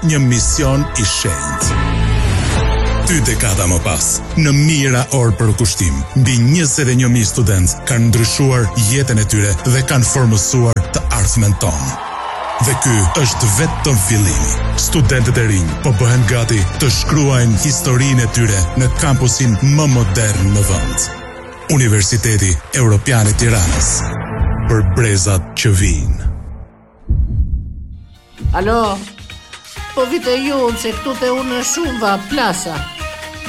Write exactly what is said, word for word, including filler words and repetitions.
një mision i shenjtë. Dy dekada më pas, në mijëra orë për kushtim, mbi njëzet e një mijë studentë kanë ndryshuar jetën e tyre dhe kanë formësuar të ardhmen tonë. Dhe ky është vetëm fillimi. Studentët e rinj po bëhen gati të shkruajnë historinë e tyre në kampusin më modern në vend. Universiteti Evropian i Tiranës. Për brezat që vijnë. Alo, po vite ju se këtu te unë shumë va plasa.